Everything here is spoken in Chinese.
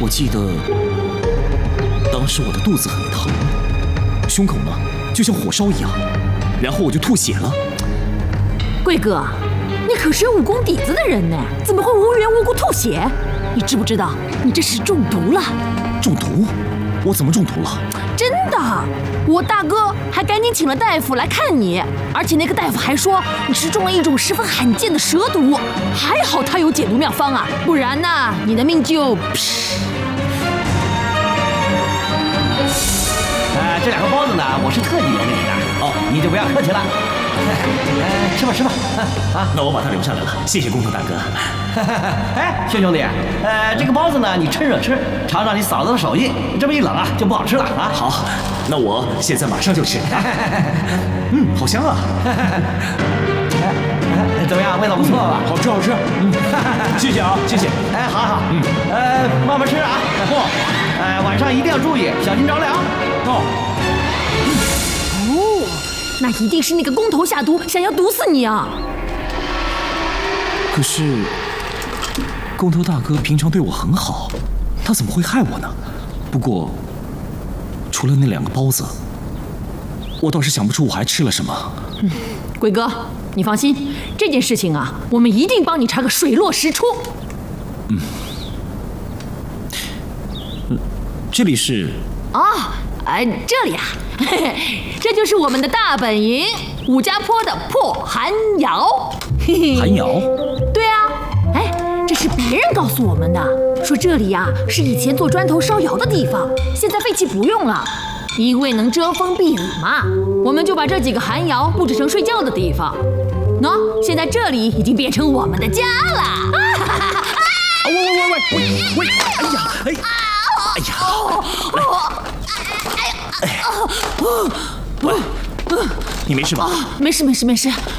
我记得当时我的肚子很疼，胸口呢就像火烧一样，然后我就吐血了。 贵哥，你可是有武功底子的人呢，怎么会无缘无故吐血？你知不知道，你这是中毒了？ 中毒？我怎么中毒了？ 真的，我大哥还赶紧请了大夫来看你，而且那个大夫还说你是中了一种十分罕见的蛇毒，还好他有解毒妙方啊，不然呢，你的命就…… 这2个包子呢，我是特地留给你的哦，你就不要客气了。吃吧吃吧，啊， 那我把它留下来了，谢谢工头大哥。 哎，兄弟，这个包子呢，你趁热吃，尝尝你嫂子的手艺，这么一冷啊，就不好吃了啊。 好，那我现在马上就吃。好香啊！ 怎么样，味道不错吧？ 好吃好吃。谢谢啊，谢谢。 哎，好。慢慢吃啊。晚上一定要注意，小心着凉。 那一定是那个工头下毒，想要毒死你啊！ 可是，工头大哥平常对我很好，他怎么会害我呢？不过，除了那2个包子，我倒是想不出我还吃了什么。 贵哥，你放心，这件事情啊，我们一定帮你查个水落石出。 这里是？ 这里啊，这就是我们的大本营——武家坡的破寒窑。 寒窑？ 对啊，这是别人告诉我们的，说这里呀是以前做砖头烧窑的地方，现在废弃不用了，因为能遮风避雨嘛，我们就把这几个寒窑布置成睡觉的地方。喏，现在这里已经变成我们的家了。 喂！喂，你没事吧？ 没事，